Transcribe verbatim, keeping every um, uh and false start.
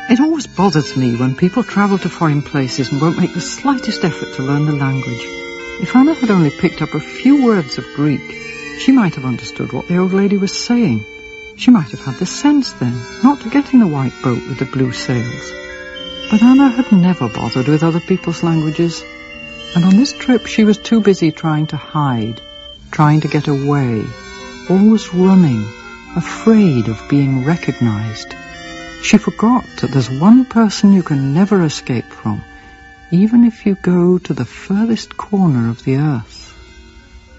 It always bothers me when people travel to foreign places and won't make the slightest effort to learn the language. If Anna had only picked up a few words of Greek, she might have understood what the old lady was saying. She might have had the sense then not to get in the white boat with the blue sails. But Anna had never bothered with other people's languages, and on this trip she was too busy trying to hide, trying to get away, always running, afraid of being recognized. She forgot that there's one person you can never escape from, even if you go to the furthest corner of the earth.